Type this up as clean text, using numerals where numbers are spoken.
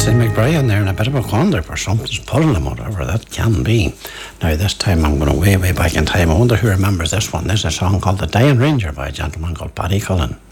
Steve McBrien there in a bit of a quandary for something's pulling him, whatever that can be. Now this time I'm going way back in time. I wonder who remembers this one. This is a song called The Dying Ranger by a gentleman called Paddy Cullen.